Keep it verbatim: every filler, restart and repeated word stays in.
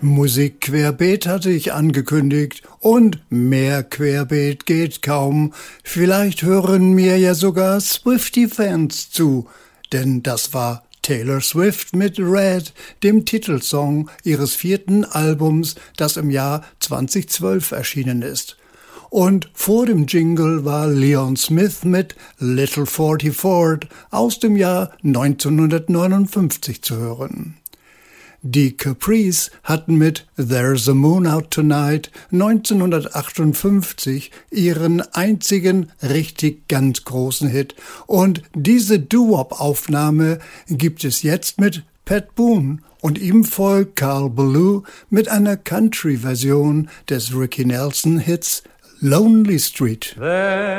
Musik querbeet hatte ich angekündigt und mehr querbeet geht kaum. Vielleicht hören mir ja sogar Swiftie-Fans zu, denn das war Taylor Swift mit Red, dem Titelsong ihres vierten Albums, das im Jahr zweitausendzwölf erschienen ist. Und vor dem Jingle war Leon Smith mit Little Forty Ford aus dem Jahr neunzehnhundertneunundfünfzig zu hören. Die Caprice hatten mit There's a Moon Out Tonight neunzehnhundertachtundfünfzig ihren einzigen richtig ganz großen Hit. Und diese Doo-Wop-Aufnahme gibt es jetzt mit Pat Boone und ihm folgt Carl Ballou mit einer Country-Version des Ricky Nelson-Hits Lonely Street.